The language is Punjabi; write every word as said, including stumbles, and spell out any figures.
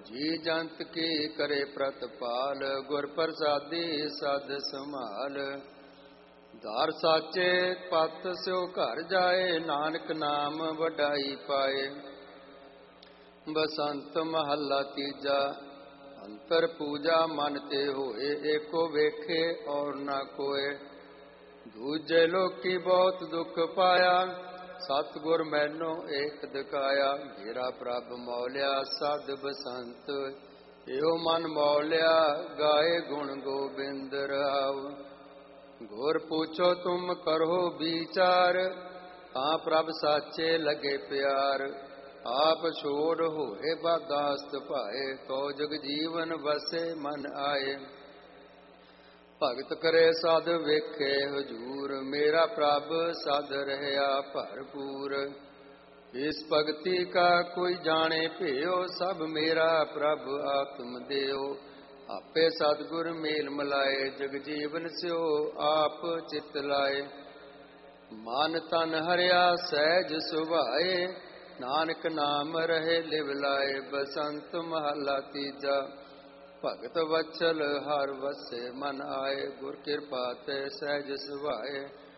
ਜੀ ਜੰਤ ਕੀ ਕਰੇ ਪ੍ਰਤਪਾਲ, ਗੁਰ ਪ੍ਰਸਾਦੀ ਸਦ ਸੰਭਾਲ। ਧਾਰ ਸਾਚੇ ਪਤ ਸਿਉ ਘਰ ਜਾਏ, ਨਾਨਕ ਨਾਮ ਵਡਾਈ ਪਾਏ। ਬਸੰਤ ਮਹੱਲਾ ਤੀਜਾ। ਅੰਤਰ ਪੂਜਾ ਮਨ ਤੇ ਹੋਏ, ਏਕੋ ਵੇਖੇ ਔਰ ਨਾ ਕੋਏ। ਦੂਜੇ ਲੋਕੀ ਬਹੁਤ ਦੁੱਖ ਪਾਇਆ, ਸਤਿਗੁਰ ਮੈਨੋ ਏਕ ਦਿਖਾਇਆ। ਮੇਰਾ ਪ੍ਰਭ ਮੌਲਿਆ ਸਦ ਬਸੰਤ, ਇਹੋ ਮਨ ਮੌਲਿਆ ਗਾਏ ਗੁਣ ਗੋਬਿੰਦ ਰਾਵ। ਗੁਰ ਪੁੱਛੋ ਤੁਮ ਕਰੋ ਵਿਚਾਰ, ਤਾਂ ਪ੍ਰਭ ਸਾਚੇ ਲਗੇ ਪਿਆਰ। ਆਪ ਛੋੜ ਹੋਏ ਬਾਦਾਸਤ ਭਾਏ, ਤੋ ਜਗ ਜੀਵਨ ਵਸੇ ਮਨ ਆਏ। ਭਗਤ ਕਰੇ ਸਦ ਵੇਖੇ ਹਜੂਰ, ਮੇਰਾ ਪ੍ਰਭ ਸਦ ਰਹਿਆ ਭਰਪੂਰ। ਇਸ ਭਗਤੀ ਕਾ ਕੋਈ ਜਾਣੇ ਭਿਓ, ਸਭ ਮੇਰਾ ਪ੍ਰਭ ਆਤਮ ਦਿਓ। ਆਪੇ ਸਤਿਗੁਰ ਮੇਲ ਮਿਲਾਏ, ਜਗ ਜੀਵਨ ਸਿਓ ਆਪ ਚਿਤ ਲਾਏ। ਮਨ ਤਨ ਹਰਿਆ ਸਹਿਜ ਸੁਭਾਏ, ਨਾਨਕ ਨਾਮ ਰਹੇ ਲਿਵ ਲਾਏ। ਬਸੰਤ ਮਹੱਲਾ ਤੀਜਾ। ਭਗਤ ਵਛਲ ਹਰ ਵਸੇ ਮਨ ਆਏ, ਗੁਰ ਕਿਰਪਾ ਤੇ ਸਹਿਜ ਸੁਭਾਏ।